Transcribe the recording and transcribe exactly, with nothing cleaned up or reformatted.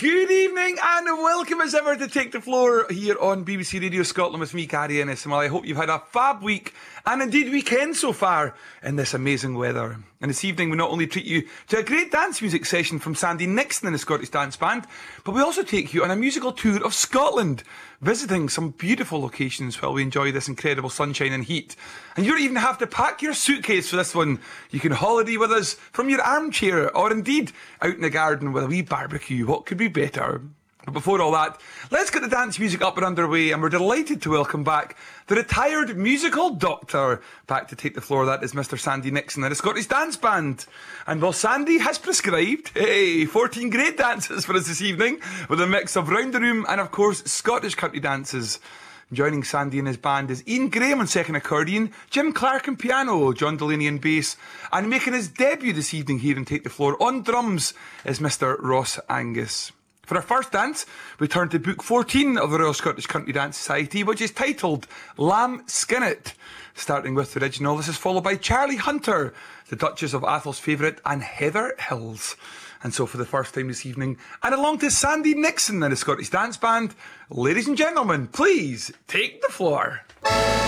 Good evening and welcome as ever to Take the Floor here on B B C Radio Scotland with me, Gary Ennis. Well, I hope you've had a fab week and indeed weekend so far in this amazing weather. And this evening we not only treat you to a great dance music session from Sandy Nixon and the Scottish Dance Band, but we also take you on a musical tour of Scotland, visiting some beautiful locations while we enjoy this incredible sunshine and heat. And you don't even have to pack your suitcase for this one. You can holiday with us from your armchair or indeed out in the garden with a wee barbecue. What could be better? But before all that, let's get the dance music up and underway, and we're delighted to welcome back the retired musical doctor. Back to Take the Floor, that is Mister Sandy Nixon and the Scottish Dance Band. And well, Sandy has prescribed, hey, fourteen great dances for us this evening, with a mix of round the room and of course Scottish country dances. Joining Sandy and his band is Ian Graham on second accordion, Jim Clark on piano, John Delaney on bass, and making his debut this evening here in Take the Floor on drums is Mister Ross Angus. For our first dance, we turn to Book fourteen of the Royal Scottish Country Dance Society, which is titled Lamb Skinnet. Starting with the original, this is followed by Charlie Hunter, the Duchess of Athol's favourite, and Heather Hills. And so for the first time this evening, and along to Sandy Nixon and the Scottish Dance Band, ladies and gentlemen, please take the floor.